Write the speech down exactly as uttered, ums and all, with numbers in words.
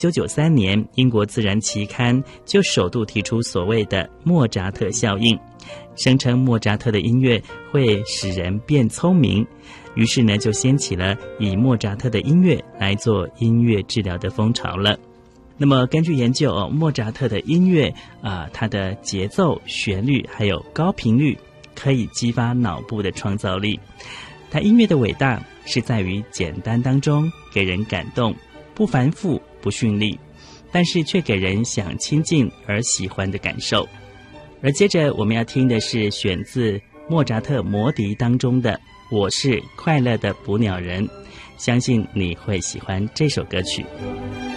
一九九三年，英国自然期刊就首度提出所谓的莫扎特效应，声称莫扎特的音乐会使人变聪明，于是呢就掀起了以莫扎特的音乐来做音乐治疗的风潮了。那么根据研究，哦、莫扎特的音乐啊、呃，它的节奏、旋律还有高频率可以激发脑部的创造力。它音乐的伟大是在于简单当中给人感动，不繁复不绚丽，但是却给人想亲近而喜欢的感受。而接着我们要听的是选自莫扎特魔笛当中的《我是快乐的捕鸟人》，相信你会喜欢这首歌曲。